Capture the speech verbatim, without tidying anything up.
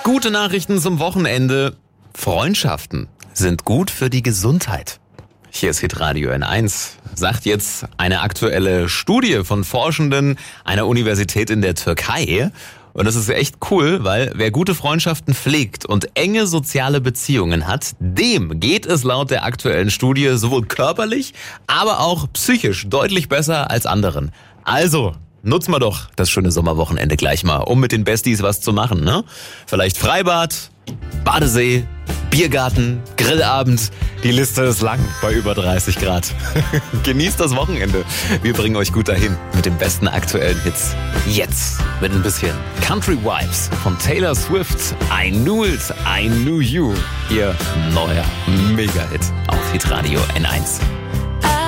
Gute Nachrichten zum Wochenende. Freundschaften sind gut für die Gesundheit. Hier ist Hitradio N eins. Sagt jetzt eine aktuelle Studie von Forschenden einer Universität in der Türkei. Und das ist echt cool, weil wer gute Freundschaften pflegt und enge soziale Beziehungen hat, dem geht es laut der aktuellen Studie sowohl körperlich, aber auch psychisch deutlich besser als anderen. Also, nutzen wir doch das schöne Sommerwochenende gleich mal, um mit den Besties was zu machen, ne? Vielleicht Freibad, Badesee, Biergarten, Grillabend. Die Liste ist lang bei über dreißig Grad. Genießt das Wochenende. Wir bringen euch gut dahin mit den besten aktuellen Hits. Jetzt mit ein bisschen Country Vibes von Taylor Swift. I Knew It, I Knew You. Ihr neuer Mega-Hit auf Hitradio N eins.